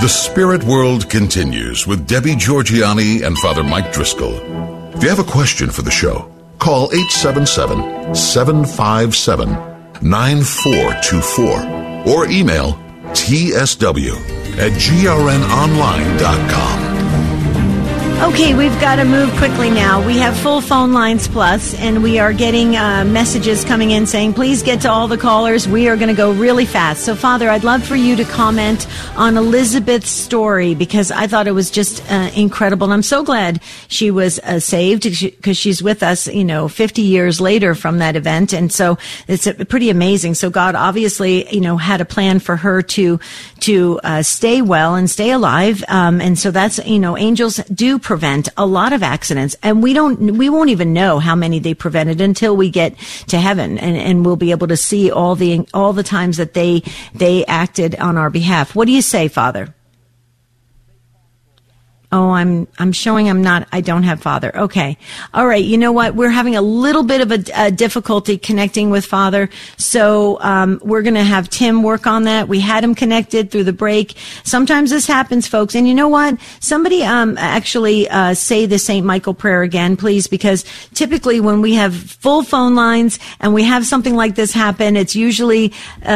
The Spirit World continues with Debbie Georgianni and Father Mike Driscoll. If you have a question for the show, call 877-757-9424 or email tsw@grnonline.com. Okay, we've got to move quickly now. We have full phone lines plus, and we are getting messages coming in saying, please get to all the callers. We are going to go really fast. So, Father, I'd love for you to comment on Elizabeth's story, because I thought it was just incredible. And I'm so glad she was saved, because she's with us, 50 years later from that event. And so it's pretty amazing. So God obviously, had a plan for her to stay well and stay alive. And so that's, angels do prevent a lot of accidents, and we won't even know how many they prevented until we get to heaven, and we'll be able to see all the times that they acted on our behalf. What do you say, Father? Oh, I'm showing I don't have Father. Okay. All right. You know what? We're having a little bit of a difficulty connecting with Father. So, we're going to have Tim work on that. We had him connected through the break. Sometimes this happens, folks. And you know what? Somebody, actually, say the St. Michael prayer again, please, because typically when we have full phone lines and we have something like this happen, it's usually,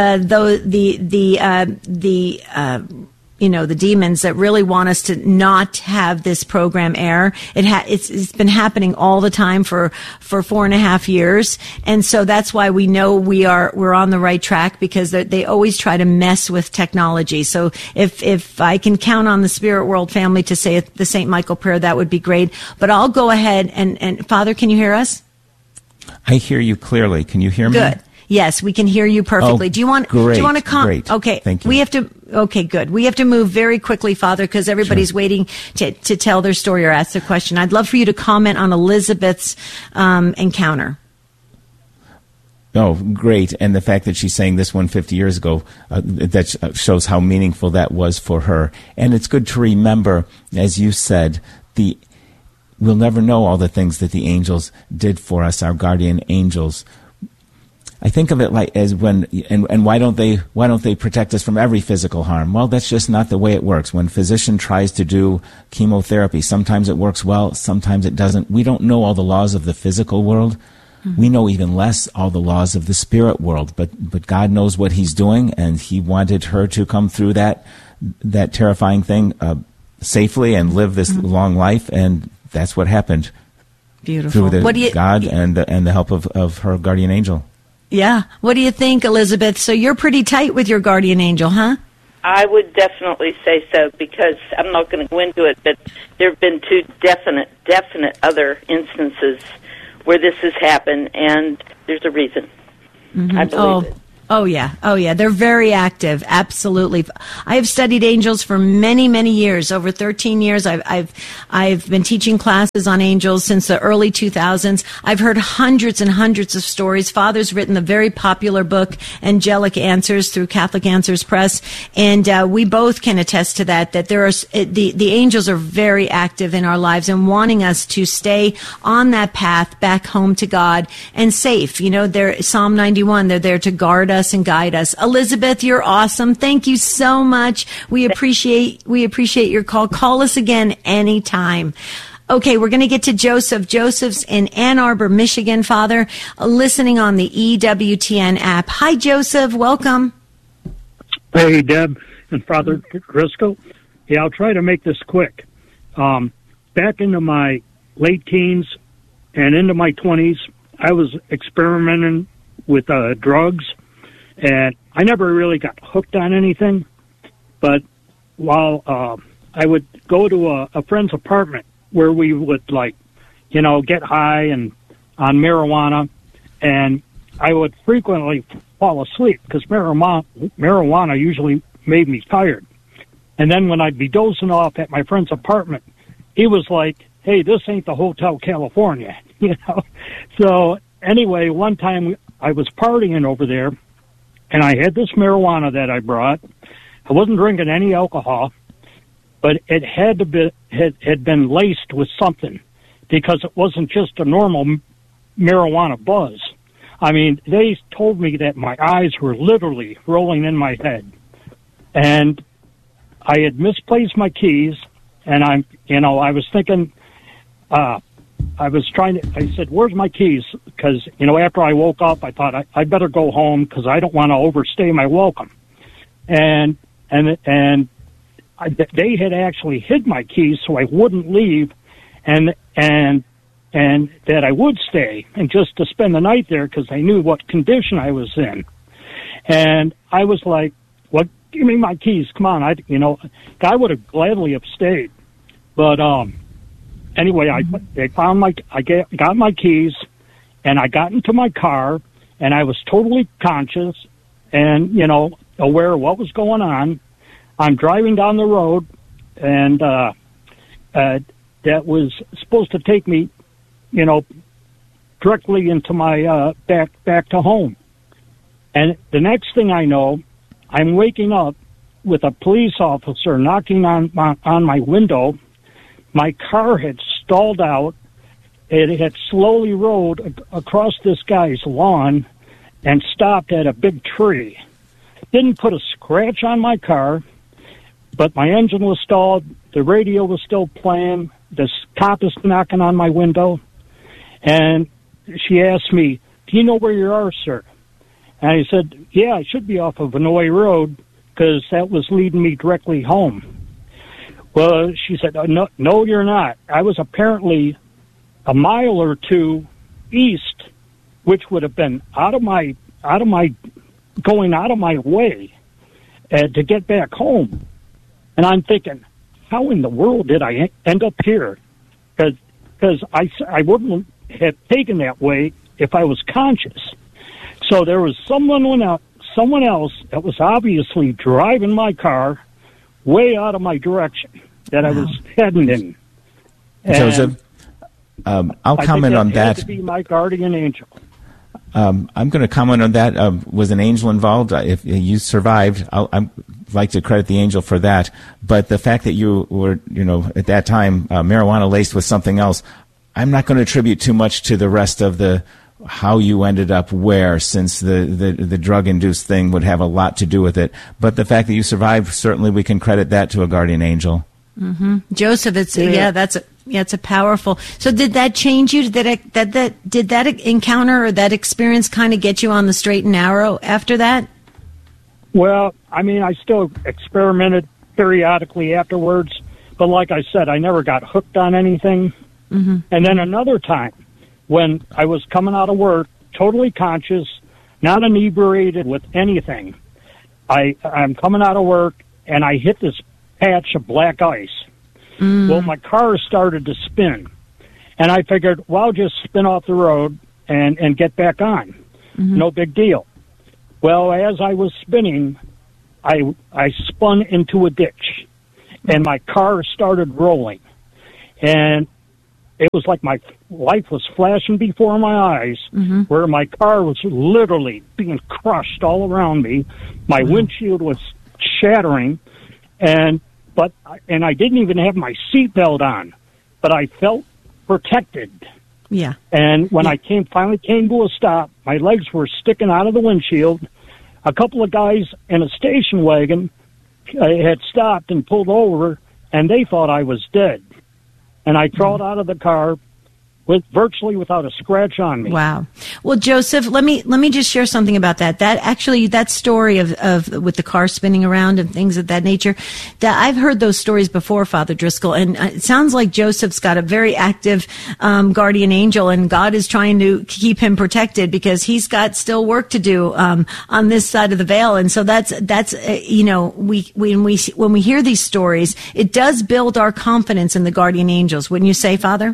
the demons that really want us to not have this program air. It's been happening all the time for 4.5 years. And so that's why we know we're on the right track, because they always try to mess with technology. So if I can count on the Spirit World family to say the St. Michael prayer, that would be great. But I'll go ahead and Father, can you hear us? I hear you clearly. Can you hear me? Good. Yes, we can hear you perfectly. Oh, do you want to come? Great. Okay. Thank you. Okay, good. We have to move very quickly, Father, because everybody's waiting to tell their story or ask a question. I'd love for you to comment on Elizabeth's encounter. Oh, great. And the fact that she's saying this 150 years ago, that shows how meaningful that was for her. And it's good to remember, as you said, we'll never know all the things that the angels did for us, our guardian angels. I think of it like as why don't they protect us from every physical harm? Well, that's just not the way it works. When a physician tries to do chemotherapy, sometimes it works well, sometimes it doesn't. We don't know all the laws of the physical world. Mm-hmm. We know even less all the laws of the spirit world, but God knows what he's doing, and he wanted her to come through that terrifying thing safely and live this long life, and that's what happened. Beautiful. Through God and the help of her guardian angel. Yeah. What do you think, Elizabeth? So you're pretty tight with your guardian angel, huh? I would definitely say so, because I'm not going to go into it, but there have been two definite other instances where this has happened, and there's a reason. Mm-hmm. I believe it. Oh, yeah. They're very active. Absolutely. I have studied angels for many, many years. Over 13 years, I've been teaching classes on angels since the early 2000s. I've heard hundreds and hundreds of stories. Father's written the very popular book, Angelic Answers, through Catholic Answers Press. And we both can attest to that there are the angels are very active in our lives and wanting us to stay on that path back home to God and safe. They're Psalm 91. They're there to guard us and guide us. Elizabeth, you're awesome. Thank you so much. We appreciate your call. Call us again anytime. Okay, we're going to get to Joseph. Joseph's in Ann Arbor, Michigan, Father, listening on the EWTN app. Hi, Joseph. Welcome. Hey, Deb and Father Driscoll. Yeah, I'll try to make this quick. Back into my late teens and into my 20s, I was experimenting with drugs. And I never really got hooked on anything, but while I would go to a friend's apartment where we would, get high and on marijuana, and I would frequently fall asleep because marijuana usually made me tired. And then when I'd be dozing off at my friend's apartment, he was like, hey, this ain't the Hotel California, So anyway, one time I was partying over there, and I had this marijuana that I brought. I wasn't drinking any alcohol, but it had been laced with something, because it wasn't just a normal marijuana buzz. I mean, they told me that my eyes were literally rolling in my head. And I had misplaced my keys, and I was thinking, I said, where's my keys? Because, after I woke up, I thought I'd better go home because I don't want to overstay my welcome. And they had actually hid my keys so I wouldn't leave, and that I would stay and just to spend the night there because they knew what condition I was in. And I was like, well, give me my keys. Come on. I would have gladly have stayed. But, anyway, I got my keys and I got into my car and I was totally conscious and, aware of what was going on. I'm driving down the road and, that was supposed to take me, directly into my, back to home. And the next thing I know, I'm waking up with a police officer knocking on my window. My car had stalled out. It had slowly rolled across this guy's lawn and stopped at a big tree. Didn't put a scratch on my car, but my engine was stalled. The radio was still playing. The cop is knocking on my window. And she asked me, do you know where you are, sir? And I said, yeah, I should be off of Vinoy Road because that was leading me directly home. Well, she said, no, you're not. I was apparently a mile or two east, which would have been going out of my way to get back home. And I'm thinking, how in the world did I end up here? Because I wouldn't have taken that way if I was conscious. So there was someone else that was obviously driving my car way out of my direction that I was heading in. And Joseph, I'll comment on that. Had to be my guardian angel. I'm going to comment on that. Was an angel involved? If you survived, I'd like to credit the angel for that. But the fact that you were, at that time, marijuana laced with something else, I'm not going to attribute too much to the rest of how you ended up where, since the drug-induced thing would have a lot to do with it. But the fact that you survived, certainly we can credit that to a guardian angel. Mm-hmm. Joseph, it's a powerful. So did that change you? Did that encounter or that experience kind of get you on the straight and narrow after that? Well, I still experimented periodically afterwards, but like I said, I never got hooked on anything. Mm-hmm. And then another time, when I was coming out of work, totally conscious, not inebriated with anything, I'm coming out of work and I hit this patch of black ice. Well, my car started to spin, and I figured, well, I'll just spin off the road and get back on. Mm-hmm. No big deal. Well, as I was spinning, I spun into a ditch, and my car started rolling, and it was like my life was flashing before my eyes, mm-hmm. where my car was literally being crushed all around me. My windshield was shattering, and I didn't even have my seatbelt on, but I felt protected. Yeah. And when I finally came to a stop, my legs were sticking out of the windshield. A couple of guys in a station wagon had stopped and pulled over, and they thought I was dead. And I crawled out of the car virtually without a scratch on me. Wow. Well, Joseph, let me just share something about that. That story of with the car spinning around and things of that nature, that I've heard those stories before, Father Driscoll, and it sounds like Joseph's got a very active guardian angel, and God is trying to keep him protected because he's got still work to do on this side of the veil. And so that's when we hear these stories, it does build our confidence in the guardian angels. Wouldn't you say, Father?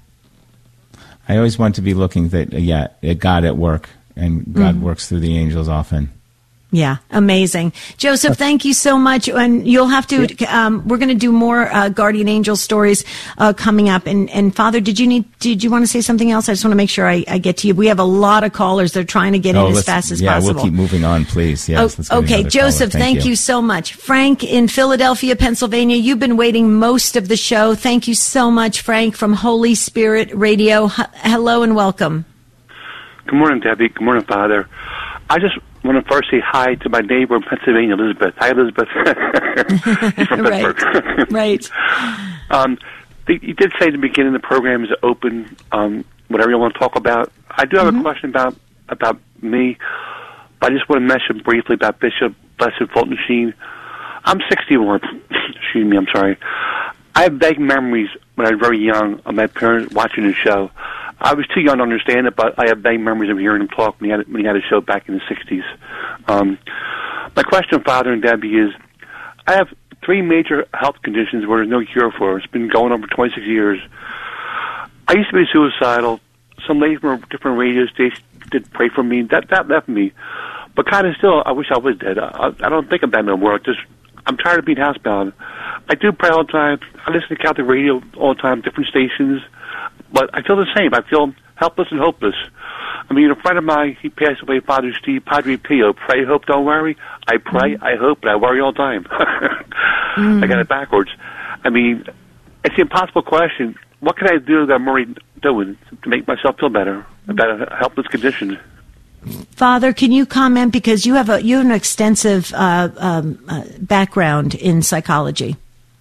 I always want to be looking at God at work, and God works through the angels often. Yeah, amazing. Joseph, thank you so much. And you'll have to, we're going to do more guardian angel stories coming up. And Father, did you want to say something else? I just want to make sure I get to you. We have a lot of callers. They're trying to get in as fast as possible. Yeah, we'll keep moving on, please. Yes, okay, Joseph, thank you so much. Frank in Philadelphia, Pennsylvania, you've been waiting most of the show. Thank you so much, Frank, from Holy Spirit Radio. Hello and welcome. Good morning, Debbie. Good morning, Father. I just I want to first say hi to my neighbor in Pennsylvania, Elizabeth. Hi, Elizabeth. She's from Pittsburgh. Right. You did say at the beginning the program is open, whatever you want to talk about. I do have a question about me, but I just want to mention briefly about Bishop Blessed Fulton Sheen. I'm 61. Excuse me, I'm sorry. I have vague memories when I was very young of my parents watching the show. I was too young to understand it, but I have vague memories of hearing him talk when he had a show back in the 60s. My question, Father and Debbie, is I have 3 major health conditions where there's no cure for. It's been going on for 26 years. I used to be suicidal. Some ladies from different radio stations did pray for me. That left me. But kind of still, I wish I was dead. I don't think of that no more. I'm tired of being housebound. I do pray all the time. I listen to Catholic radio all the time, different stations. But I feel the same. I feel helpless and hopeless. I mean, a friend of mine, he passed away, Father Steve, Padre Pio. Pray, hope, don't worry. I pray, I hope, but I worry all the time. I got it backwards. I mean, it's the impossible question. What can I do that I'm already doing to make myself feel better about a helpless condition? Father, can you comment, because you have an extensive background in psychology?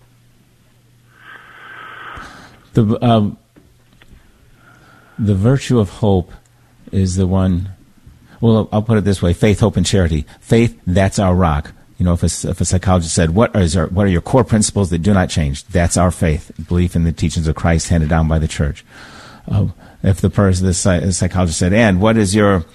The virtue of hope is the one. Well, I'll put it this way: faith, hope, and charity. Faith, that's our rock. You know, if a psychologist said, "What are your core principles that do not change?" That's our faith, belief in the teachings of Christ handed down by the Church. If the psychologist said, "And what is your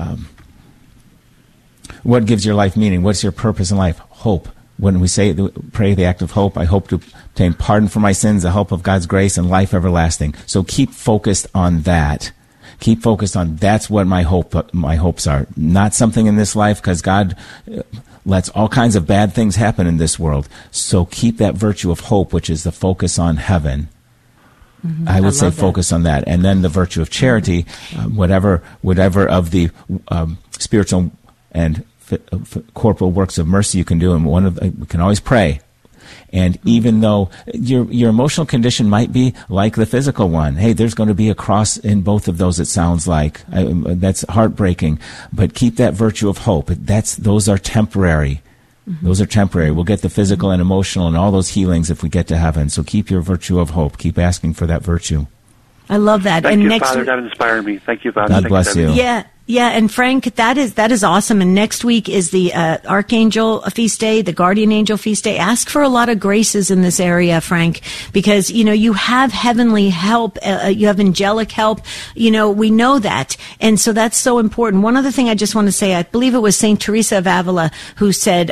what gives your life meaning? What's your purpose in life?" Hope. When we pray the act of hope, I hope to obtain pardon for my sins, the help of God's grace, and life everlasting. So keep focused on that. Keep focused on that's what my hopes are. Not something in this life, because God lets all kinds of bad things happen in this world. So keep that virtue of hope, which is the focus on heaven. I would say focus on that. And then the virtue of charity, whatever of the spiritual and corporal works of mercy you can do, and we can always pray. And even though your emotional condition might be like the physical one, hey, there's going to be a cross in both of those, it sounds like. That's heartbreaking. But keep that virtue of hope. Those are temporary. Those are temporary. We'll get the physical and emotional and all those healings if we get to heaven. So keep your virtue of hope. Keep asking for that virtue. I love that. Thank you, Father. That inspired me. Thank you, Father. God bless you. Yeah, and Frank, that is awesome. And next week is the Archangel Feast Day, the Guardian Angel Feast Day. Ask for a lot of graces in this area, Frank, because, you have heavenly help, you have angelic help, we know that. And so that's so important. One other thing I just want to say, I believe it was St. Teresa of Avila who said,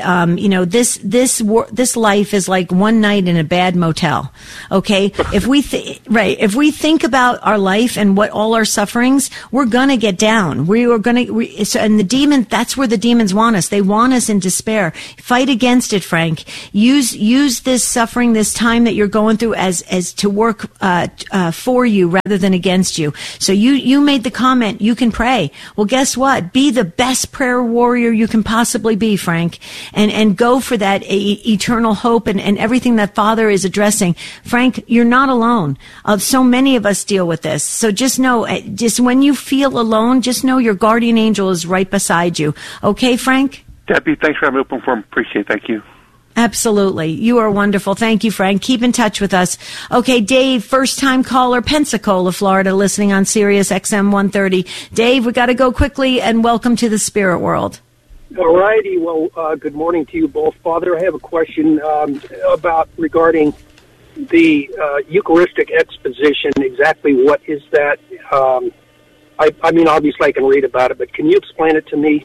this life is like one night in a bad motel. Okay? If we think about our life and what all our sufferings, we're gonna get down. And the demon, that's where the demons want us. They want us in despair. Fight against it, Frank. Use this suffering, this time that you're going through as to work, for you rather than against you. So you made the comment, you can pray. Well, guess what? Be the best prayer warrior you can possibly be, Frank. And go for that eternal hope and everything that Father is addressing. Frank, you're not alone. So many of us deal with this. So just know, just when you feel alone, just know your guardian angel is right beside you. Okay, Frank? Debbie, thanks for having me open forum. Appreciate it. Thank you. Absolutely. You are wonderful. Thank you, Frank. Keep in touch with us. Okay, Dave, first-time caller, Pensacola, Florida, listening on Sirius XM 130. Dave, we got to go quickly, and welcome to the spirit world. All righty. Well, good morning to you both. Father, I have a question regarding the Eucharistic exposition. Exactly what is that? I mean, obviously I can read about it, but can you explain it to me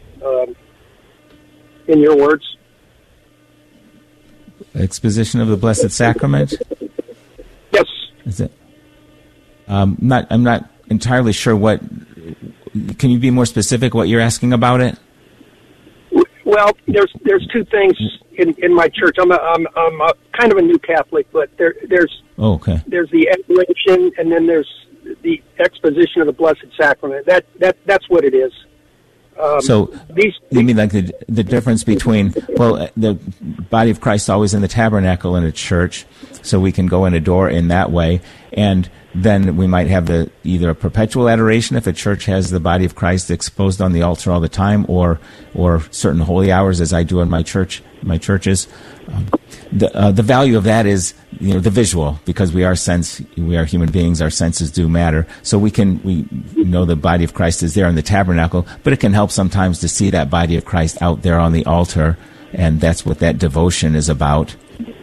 in your words? Exposition of the Blessed Sacrament? Yes. Is it? I'm not entirely sure what. Can you be more specific what you're asking about it? Well, there's two things in my church. I'm a kind of a new Catholic, but there's the adoration, and then there's the exposition of the Blessed Sacrament. That's what it is. So you mean like the difference between, well, the body of Christ always in the tabernacle in a church, so we can go and adore in that way, and then we might have either a perpetual adoration if a church has the body of Christ exposed on the altar all the time, or certain holy hours, as I do in my churches. The value of that is, the visual, because we are human beings, our senses do matter. So we know the body of Christ is there in the tabernacle, but it can help sometimes to see that body of Christ out there on the altar, and that's what that devotion is about.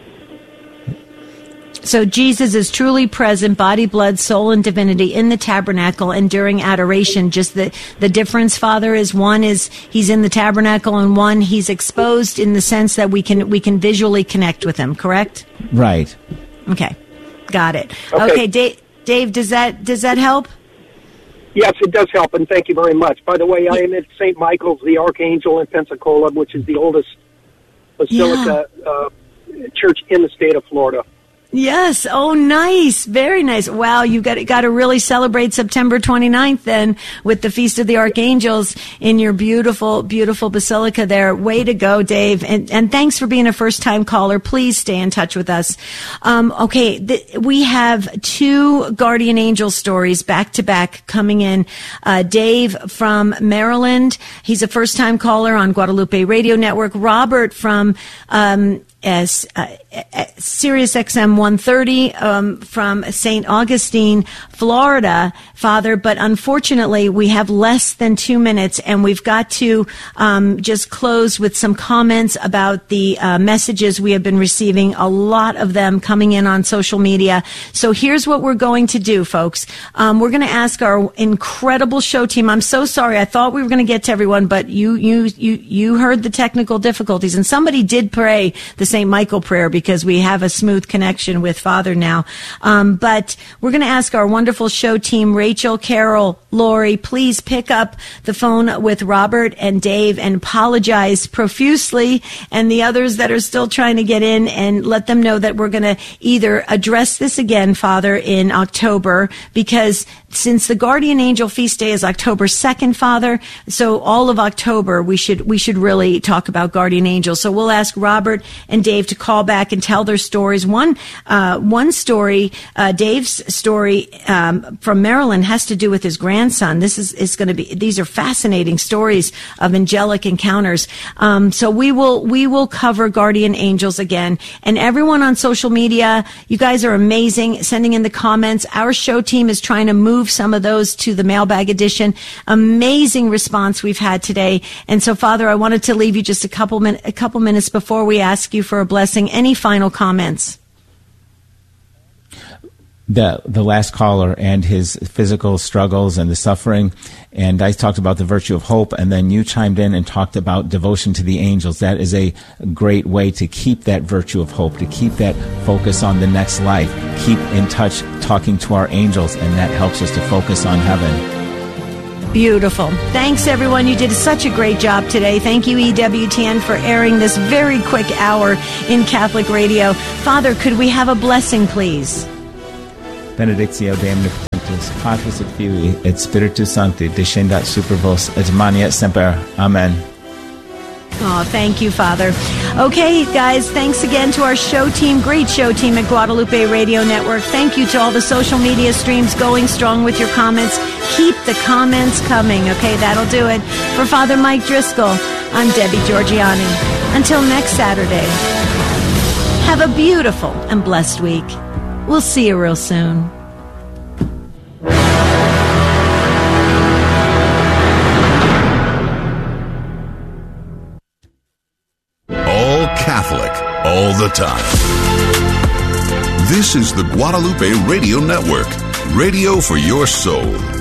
So Jesus is truly present, body, blood, soul, and divinity in the tabernacle and during adoration. Just the difference, Father, is one is he's in the tabernacle, and one he's exposed in the sense that we can visually connect with him. Correct? Right. Okay, got it. Okay, Dave, does that help? Yes, it does help, and thank you very much. By the way, I am at St. Michael's the Archangel in Pensacola, which is the oldest basilica church in the state of Florida. Yes. Oh, nice. Very nice. Wow. You got to really celebrate September 29th then with the Feast of the Archangels in your beautiful, beautiful basilica there. Way to go, Dave. And thanks for being a first time caller. Please stay in touch with us. Okay. We have two guardian angel stories back to back coming in. Dave from Maryland. He's a first time caller on Guadalupe Radio Network. Robert from, Sirius XM 130 from St. Augustine, Florida, Father. But unfortunately, we have less than 2 minutes, and we've got to just close with some comments about the messages we have been receiving, a lot of them coming in on social media. So here's what we're going to do, folks. We're going to ask our incredible show team. I'm so sorry. I thought we were going to get to everyone, but you heard the technical difficulties, and somebody did pray the St. Michael prayer because we have a smooth connection with Father now. But we're going to ask our wonderful show team, Rachel, Carol, Lori, please pick up the phone with Robert and Dave and apologize profusely, and the others that are still trying to get in, and let them know that we're going to either address this again, Father, in October, because since the Guardian Angel Feast Day is October 2nd, Father, so all of October we should really talk about Guardian Angels. So we'll ask Robert and Dave to call back and tell their stories. One story, Dave's story from Maryland, has to do with his grandson. These are fascinating stories of angelic encounters. So we will cover Guardian Angels again. And everyone on social media, you guys are amazing, sending in the comments. Our show team is trying to move some of those to the mailbag edition. Amazing response we've had today. And so, Father, I wanted to leave you just a couple minutes before we ask you for a blessing. Any final comments? The last caller and his physical struggles and the suffering, and I talked about the virtue of hope, and then you chimed in and talked about devotion to the angels. That is a great way to keep that virtue of hope, to keep that focus on the next life, keep in touch talking to our angels, and that helps us to focus on heaven. Beautiful. Thanks, everyone. You did such a great job today. Thank you, EWTN, for airing this very quick hour in Catholic radio. Father, could we have a blessing, please? Benedictio Dei omnipotentus, Patris et Filii et Spiritus Sancti, descendat super vos et mania semper. Amen. Oh, thank you, Father. Okay, guys, thanks again to our show team, great show team at Guadalupe Radio Network. Thank you to all the social media streams going strong with your comments. Keep the comments coming, okay? That'll do it. For Father Mike Driscoll, I'm Debbie Georgiani. Until next Saturday, have a beautiful and blessed week. We'll see you real soon. All Catholic, all the time. This is the Guadalupe Radio Network, radio for your soul.